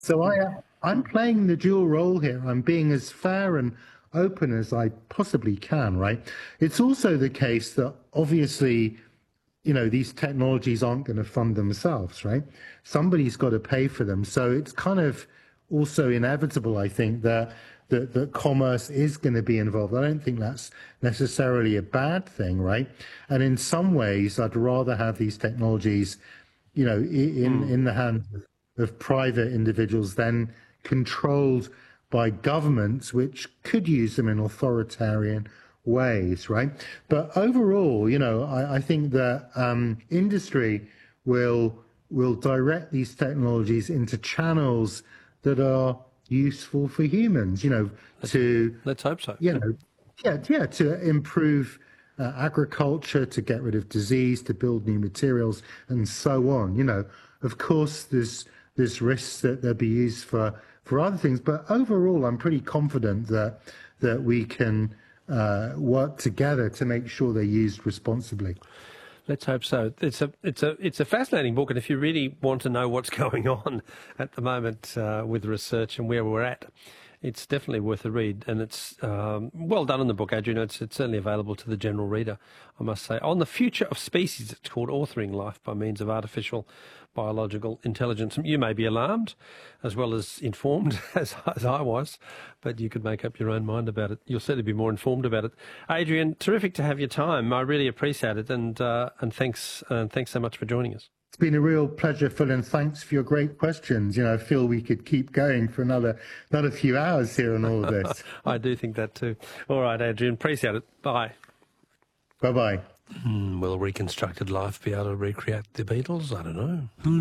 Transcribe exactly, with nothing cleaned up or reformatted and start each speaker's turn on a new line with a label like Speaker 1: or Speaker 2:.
Speaker 1: So I, I'm playing the dual role here. I'm being as fair and open as I possibly can, right? It's also the case that obviously, you know, these technologies aren't going to fund themselves, right? Somebody's got to pay for them. So it's kind of also inevitable, I think, that that, that commerce is going to be involved. I don't think that's necessarily a bad thing, right? And in some ways, I'd rather have these technologies, you know, in in the hands of private individuals than controlled by governments, which could use them in authoritarian ways, right? But overall, you know, I, I think that um, industry will will direct these technologies into channels that are useful for humans, you know,
Speaker 2: let's,
Speaker 1: to
Speaker 2: let's hope so.
Speaker 1: you know, yeah, yeah, to improve uh, agriculture, to get rid of disease, to build new materials, and so on. You know, of course, there's there's risks that they'll be used for for other things, but overall, I'm pretty confident that that we can uh, work together to make sure they're used responsibly.
Speaker 2: Let's hope so. It's a it's a it's a fascinating book, and if you really want to know what's going on at the moment uh, with research and where we're at, it's definitely worth a read. And it's um, well done in the book, Adrian. It's it's certainly available to the general reader, I must say. On the Future of Species, it's called Authoring Life by Means of Artificial Biological Intelligence. You may be alarmed, as well as informed, as, as I was, but you could make up your own mind about it. You'll certainly be more informed about it. Adrian, terrific to have your time. I really appreciate it, and uh, and thanks uh, thanks so much for joining us.
Speaker 1: It's been a real pleasure, Phil, and thanks for your great questions. You know, I feel we could keep going for another another few hours here on all of this.
Speaker 2: I do think that too. All right, Adrian, appreciate it. Bye.
Speaker 1: Bye-bye.
Speaker 2: Mm, will reconstructed life be able to recreate the Beatles? I don't know.